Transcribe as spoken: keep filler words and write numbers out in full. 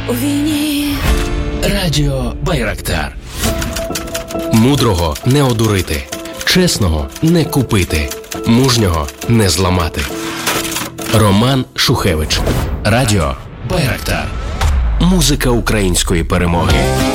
у війні. Радіо Байрактар. Мудрого не одурити, чесного не купити, мужнього не зламати. Роман Шухевич. Радіо Байрактар. Музика української перемоги.